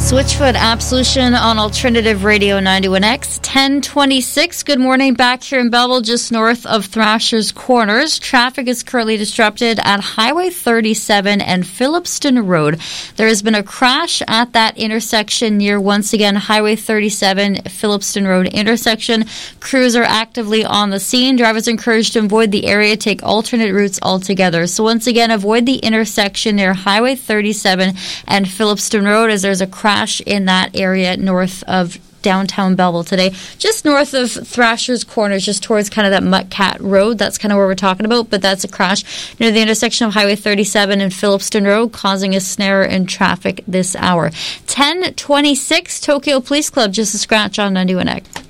Switchfoot Absolution on Alternative Radio 91X, 1026. Good morning back here in Belleville, just north of Thrasher's Corners. Traffic is currently disrupted at Highway 37 and Phillipston Road. There has been a crash at that intersection near, once again, Highway 37, Phillipston Road intersection. Crews are actively on the scene. Drivers encouraged to avoid the area, take alternate routes altogether. So once again, avoid the intersection near Highway 37 and Phillipston Road as there's a crash in that area north of downtown Belleville today, just north of Thrasher's Corners, just towards kind of that Muttcat Road. That's kind of where we're talking about, but that's a crash near the intersection of Highway 37 and Phillipston Road, causing a snare in traffic this hour. 1026, Tokyo Police Club, just a scratch on 91X.